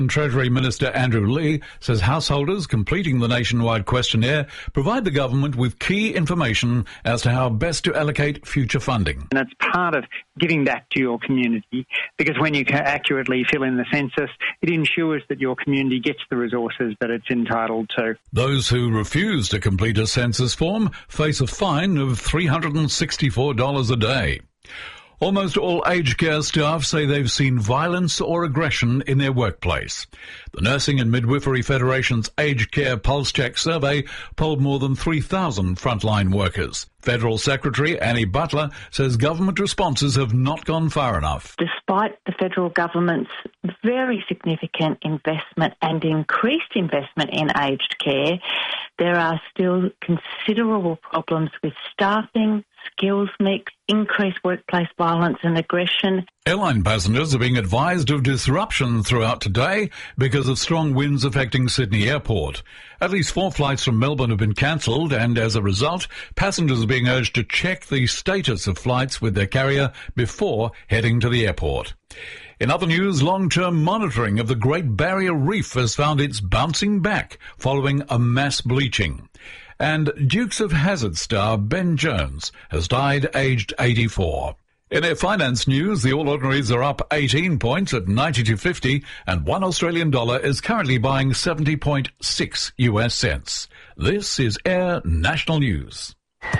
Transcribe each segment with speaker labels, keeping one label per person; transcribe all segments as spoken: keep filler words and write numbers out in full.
Speaker 1: Treasury Minister Andrew Leigh says householders completing the nationwide questionnaire provide the government with key information as to how best to allocate future funding.
Speaker 2: And it's part of giving back to your community, because when you accurately fill in the census, it ensures that your community gets the resources that it's entitled to.
Speaker 1: Those who refuse to complete a census form face a fine of three hundred sixty-four dollars a day. Almost all aged care staff say they've seen violence or aggression in their workplace. The Nursing and Midwifery Federation's Aged Care Pulse Check survey polled more than three thousand frontline workers. Federal Secretary Annie Butler says government responses have not gone far enough.
Speaker 3: Despite the federal government's very significant investment and increased investment in aged care, there are still considerable problems with staffing, skills mix, increased workplace violence and aggression.
Speaker 1: Airline passengers are being advised of disruption throughout today because of strong winds affecting Sydney Airport. At least four flights from Melbourne have been cancelled, and as a result, passengers are being urged to check the status of flights with their carrier before heading to the airport. In other news, long-term monitoring of the Great Barrier Reef has found it's bouncing back following a mass bleaching. And Dukes of Hazzard star Ben Jones has died aged eighty-four. In their finance news, the All Ordinaries are up eighteen points at ninety-two fifty, and one Australian dollar is currently buying seventy point six U S cents. This is Air National News.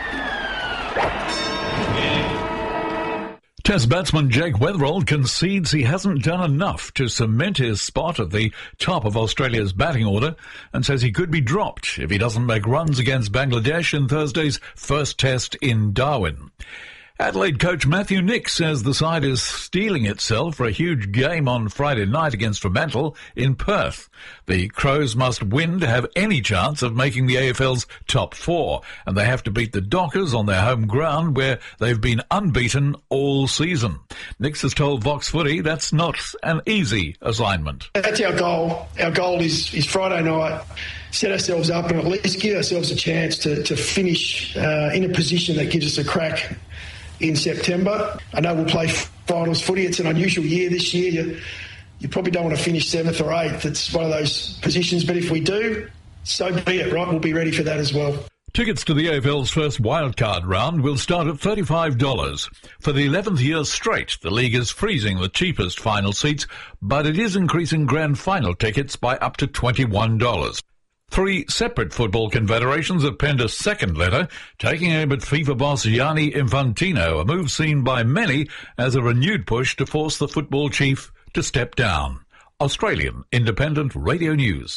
Speaker 1: Test batsman Jake Weatherald concedes he hasn't done enough to cement his spot at the top of Australia's batting order and says he could be dropped if he doesn't make runs against Bangladesh in Thursday's first test in Darwin. Adelaide coach Matthew Nick says the side is steeling itself for a huge game on Friday night against Fremantle in Perth. The Crows must win to have any chance of making the A F L's top four, and they have to beat the Dockers on their home ground where they've been unbeaten all season. Nix has told Vox Footy that's not an easy assignment.
Speaker 4: That's our goal. Our goal is, is Friday night, set ourselves up and at least give ourselves a chance to, to finish uh, in a position that gives us a crack in September. I know we'll play finals footy. It's an unusual year this year. You, you probably don't want to finish seventh or eighth. It's one of those positions, but if we do, so be it, right? We'll be ready for that as well.
Speaker 1: Tickets to the A F L's first wildcard round will start at thirty-five dollars. For the eleventh year straight, the league is freezing the cheapest final seats, but it is increasing grand final tickets by up to twenty-one dollars. Three separate football confederations have penned a second letter, taking aim at FIFA boss Gianni Infantino, a move seen by many as a renewed push to force the football chief to step down. Australian Independent Radio News.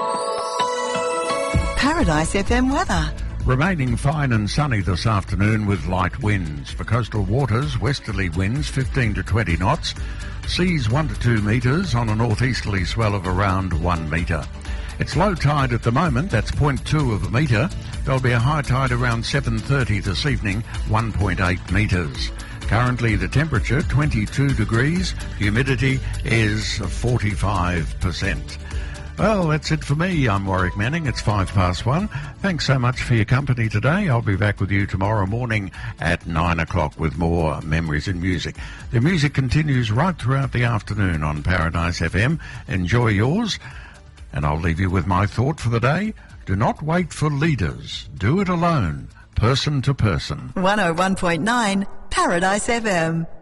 Speaker 5: Paradise F M weather.
Speaker 6: Remaining fine and sunny this afternoon with light winds. For coastal waters, westerly winds fifteen to twenty knots. Seas one to two metres on a northeasterly swell of around one metre. It's low tide at the moment, that's zero point two of a metre. There'll be a high tide around seven thirty this evening, one point eight metres. Currently the temperature twenty-two degrees, humidity is forty-five percent. Well, that's it for me. I'm Warwick Manning. It's five past one. Thanks so much for your company today. I'll be back with you tomorrow morning at nine o'clock with more memories and music. The music continues right throughout the afternoon on Paradise F M. Enjoy yours. And I'll leave you with my thought for the day. Do not wait for leaders. Do it alone, person to person.
Speaker 5: one oh one point nine Paradise F M.